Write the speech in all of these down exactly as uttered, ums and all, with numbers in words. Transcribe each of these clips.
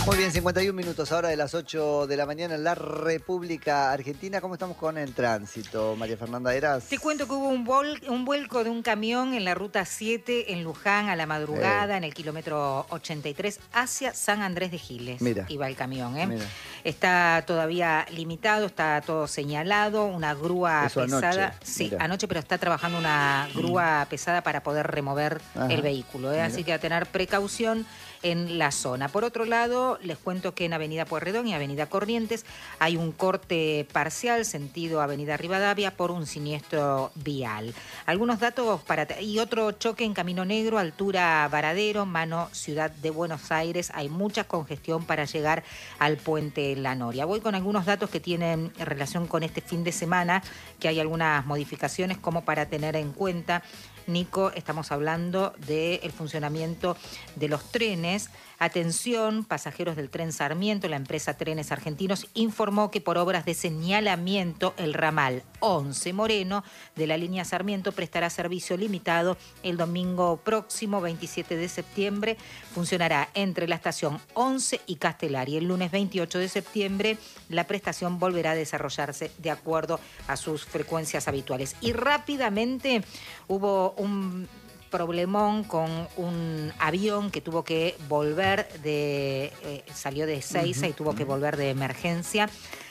Muy bien, cincuenta y un minutos ahora de las ocho de la mañana en la República Argentina. ¿Cómo estamos con el tránsito, María Fernanda Heras? Te cuento que hubo un, vol un vuelco de un camión en la ruta siete en Luján a la madrugada, Eh. en el kilómetro ochenta y tres, hacia San Andrés de Giles. Mira. Iba el camión, ¿eh? Mira. Está todavía limitado, está todo señalado, una grúa Eso pesada. anoche. Sí, Mira. anoche, pero está trabajando una grúa pesada para poder remover Ajá. el vehículo, ¿eh? Así que a tener precaución en la zona. Por otro lado, les cuento que en Avenida Pueyrredón y Avenida Corrientes hay un corte parcial sentido Avenida Rivadavia por un siniestro vial. Algunos datos para... Y otro choque en Camino Negro, altura Varadero, mano Ciudad de Buenos Aires. Hay mucha congestión para llegar al puente La Noria. Voy con algunos datos que tienen relación con este fin de semana, que hay algunas modificaciones como para tener en cuenta. Nico, estamos hablando del funcionamiento de los trenes. Atención, pasajeros del tren Sarmiento, la empresa Trenes Argentinos informó que por obras de señalamiento el ramal once Moreno de la línea Sarmiento prestará servicio limitado el domingo próximo, veintisiete de septiembre. Funcionará entre la estación once y Castelar, y el lunes veintiocho de septiembre la prestación volverá a desarrollarse de acuerdo a sus frecuencias habituales. Y rápidamente hubo un problemón con un avión que tuvo que volver de, eh, salió de Ezeiza uh-huh, y tuvo uh-huh. que volver de emergencia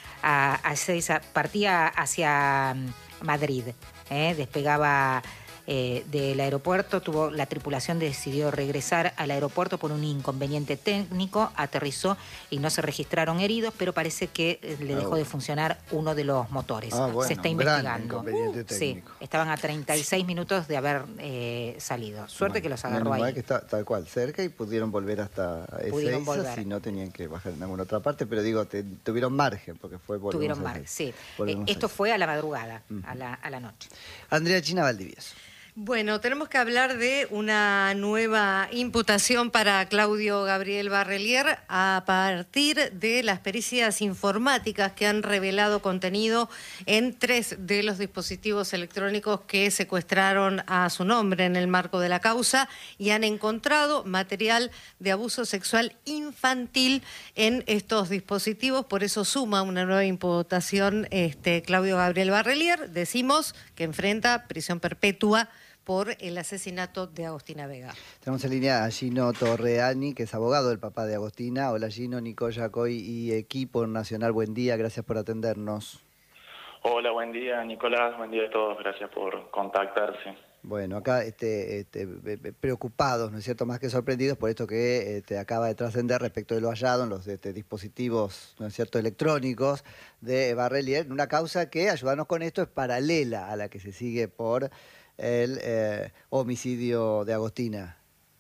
a, a Ezeiza, partía hacia Madrid, ¿eh? despegaba eh, del aeropuerto, tuvo, la tripulación decidió regresar al aeropuerto por un inconveniente técnico, aterrizó y no se registraron heridos, pero parece que le dejó oh. de funcionar uno de los motores. Ah, bueno, se está investigando. Uh, sí, estaban a treinta y seis minutos de haber eh, salido. Suerte bueno, que los agarró ahí. Que está tal cual, cerca, y pudieron volver hasta Ezeiza, si no tenían que bajar en alguna otra parte, pero digo, te, tuvieron margen, porque fue... Tuvieron margen, sí. Eh, esto fue a la madrugada, uh-huh. a, la, a la noche. Andrea China Valdivieso. Bueno, tenemos que hablar de una nueva imputación para Claudio Gabriel Barrelier a partir de las pericias informáticas que han revelado contenido en tres de los dispositivos electrónicos que secuestraron a su nombre en el marco de la causa, y han encontrado material de abuso sexual infantil en estos dispositivos. Por eso suma una nueva imputación este, Claudio Gabriel Barrelier. Decimos que enfrenta prisión perpetua por el asesinato de Agostina Vega. Tenemos en línea a Gino Torreani, que es abogado del papá de Agostina. Hola Gino, Nico Yacoy y equipo Nacional, buen día, gracias por atendernos. Hola, buen día Nicolás, buen día a todos, gracias por contactarse. Bueno, acá este, este, preocupados, ¿no es cierto?, más que sorprendidos por esto que este, acaba de trascender respecto de lo hallado en los este, dispositivos, ¿no es cierto?, electrónicos de Barrelier, una causa que, ayudarnos con esto, es paralela a la que se sigue por el eh, homicidio de Agostina.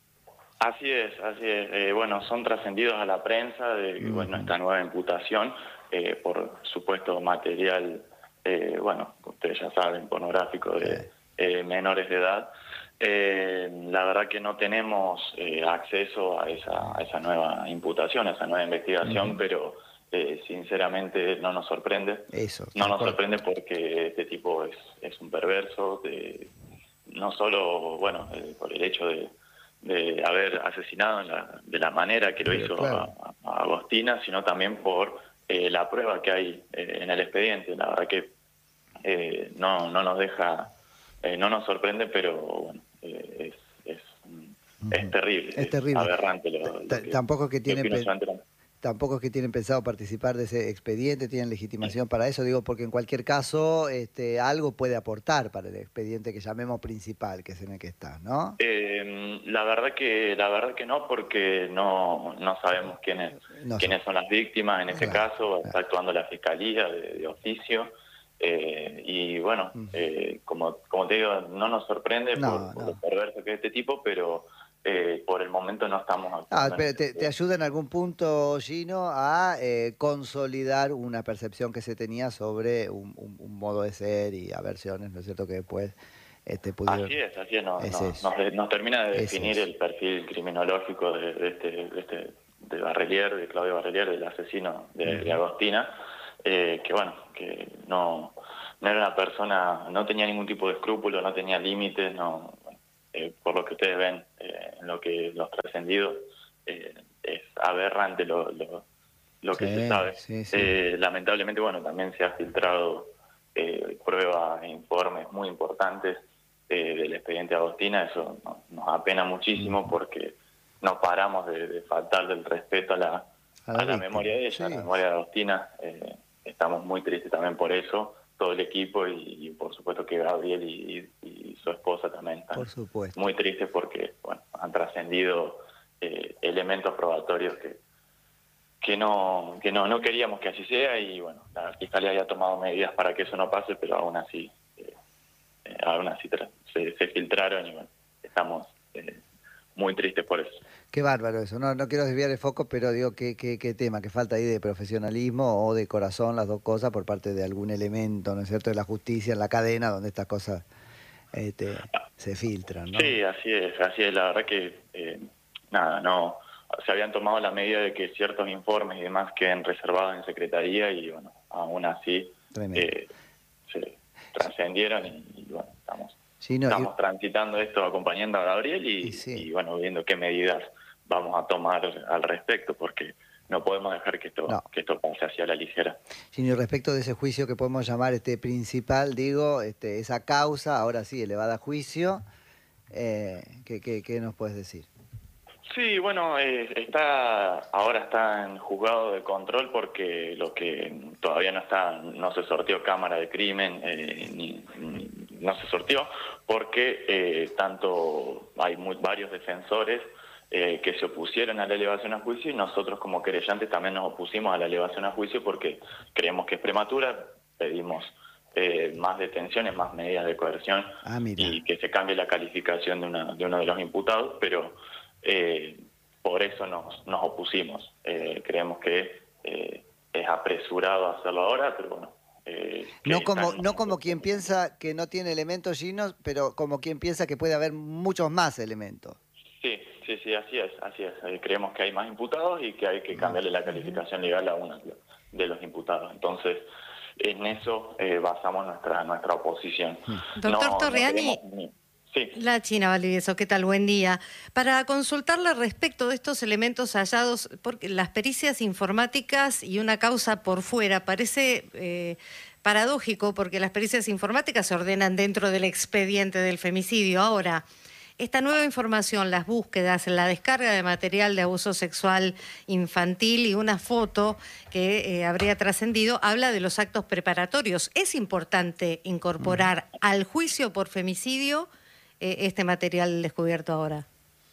Así es, así es. Eh, bueno, son trascendidos a la prensa de uh-huh. bueno, esta nueva imputación eh, por supuesto material, eh, bueno, ustedes ya saben, pornográfico de sí. eh, menores de edad. Eh, la verdad que no tenemos eh, acceso a esa, a esa nueva imputación, a esa nueva investigación, uh-huh. pero eh, sinceramente no nos sorprende. Eso. No nos sorprende porque este tipo es, es un perverso, de, no solo, bueno, eh, por el hecho de, de haber asesinado en la, de la manera que lo hizo claro. a, a Agostina, sino también por eh, la prueba que hay eh, en el expediente. La verdad que eh, no, no nos deja, eh, no nos sorprende, pero bueno, eh, es, es, uh-huh. es terrible, es, es terrible. aberrante. Lo, lo que, Tampoco que tienen... Tampoco es que tienen pensado participar de ese expediente, tienen legitimación para eso, digo, porque en cualquier caso este, algo puede aportar para el expediente que llamemos principal, que es en el que está, ¿no? Eh, la verdad que la verdad que no, porque no no sabemos quiénes no quiénes son. son las víctimas en ese claro, caso, claro. Está actuando la fiscalía de, de oficio. Eh, y bueno, uh-huh. eh, como como te digo, no nos sorprende no, por, no. por lo perverso que es este tipo, pero Eh, por el momento no estamos... Ah, pero te, te ayuda en algún punto, Gino, a eh, consolidar una percepción que se tenía sobre un, un, un modo de ser y aversiones, ¿no es cierto?, que después este, pudieron... Así es, así es, no, es no, nos, nos termina de es definir eso. el perfil criminológico de, de, este, de, este, de Barrelier, de Claudio Barrelier, del asesino de, uh-huh. de Agostina, eh, que bueno, que no, no era una persona, no tenía ningún tipo de escrúpulo, no tenía límites, no... Eh, por lo que ustedes ven, eh, en lo que los trascendidos, eh, es aberrante lo, lo, lo que sí, se sabe. Sí, sí. Eh, lamentablemente, bueno, también se ha filtrado eh, pruebas e informes muy importantes eh, del expediente Agostina. Eso nos, nos apena muchísimo porque no paramos de, de faltar del respeto a la, a la, a la memoria de ella, sí. a la memoria de Agostina. Eh, estamos muy tristes también por eso, todo el equipo y, y por supuesto que Gabriel y, y, y su esposa también están por supuesto. muy tristes porque bueno, han trascendido eh, elementos probatorios que que no que no no queríamos que así sea, y bueno, la Fiscalía había tomado medidas para que eso no pase, pero aún así eh, eh, aún así se, se filtraron y bueno, estamos eh, muy tristes por eso. Qué bárbaro eso. No, no quiero desviar el foco, pero digo, qué, qué, qué tema, que falta ahí de profesionalismo o de corazón, las dos cosas, por parte de algún elemento, ¿no es cierto?, de la justicia en la cadena, donde estas cosas este, se filtran, ¿no? Sí, así es, así es. La verdad que, eh, nada, no... se habían tomado la medida de que ciertos informes y demás queden reservados en Secretaría y, bueno, aún así eh, se trascendieron y, y, bueno, estamos, sí, no, estamos yo... transitando esto, acompañando a Gabriel y, y, sí. y, bueno, viendo qué medidas vamos a tomar al respecto, porque no podemos dejar que esto, no. que esto pase hacia la ligera. Sí, y respecto de ese juicio que podemos llamar este principal, digo, este, esa causa, ahora sí, elevada a juicio, eh, ¿qué, qué, qué nos puedes decir? Sí, bueno, eh, está ahora está en juzgado de control porque lo que todavía no está, no se sortió cámara de crimen, eh, ni, ni no se sortió porque eh, tanto hay muy, varios defensores eh, que se opusieron a la elevación a juicio y nosotros como querellantes también nos opusimos a la elevación a juicio porque creemos que es prematura, pedimos eh, más detenciones, más medidas de coerción ah, y que se cambie la calificación de, una, de uno de los imputados, pero Eh, por eso nos, nos opusimos. Eh, creemos que eh, es apresurado hacerlo ahora, pero bueno. Eh, no como no como quien piensa que no tiene elementos, Gino, pero como quien piensa que puede haber muchos más elementos. Sí, sí, sí, así es, así es. Eh, creemos que hay más imputados y que hay que cambiarle la calificación legal a uno de los imputados. Entonces, en eso eh, basamos nuestra nuestra oposición. Doctor no, Torriani. No queremos... Sí. La China Valdivieso, ¿qué tal? Buen día. Para consultarle respecto de estos elementos hallados, porque las pericias informáticas y una causa por fuera, parece eh, paradójico porque las pericias informáticas se ordenan dentro del expediente del femicidio. Ahora, esta nueva información, las búsquedas, la descarga de material de abuso sexual infantil y una foto que eh, habría trascendido, habla de los actos preparatorios. ¿Es importante incorporar al juicio por femicidio este material descubierto ahora?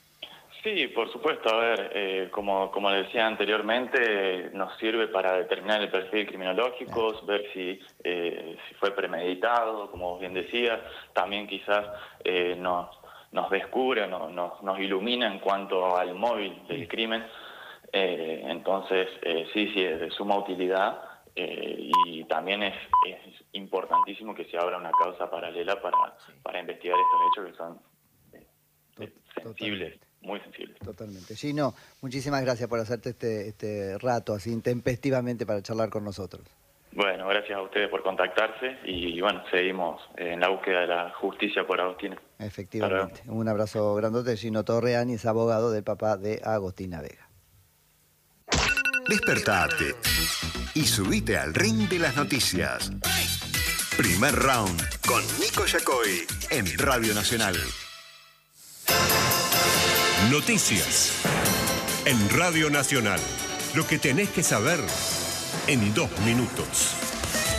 Sí, por supuesto. A ver, eh, como, como le decía anteriormente, nos sirve para determinar el perfil criminológico, claro. ver si, eh, si fue premeditado, como bien decía. También quizás eh, nos, nos descubre, nos, nos, nos ilumina en cuanto al móvil del crimen. Eh, entonces, eh, sí, sí, es de suma utilidad. Eh, y también es, es importantísimo que se abra una causa paralela para, sí. para investigar estos hechos que son eh, sensibles, Totalmente. muy sensibles. Totalmente. Gino, muchísimas gracias por hacerte este, este rato así intempestivamente para charlar con nosotros. Bueno, gracias a ustedes por contactarse y bueno, seguimos en la búsqueda de la justicia por Agostina. Efectivamente. Un abrazo grandote. Gino Torriani es abogado del papá de Agostina Vega. Despertate y subite al ring de las noticias. Primer round con Nico Yacoy en Radio Nacional. Noticias en Radio Nacional. Lo que tenés que saber en dos minutos.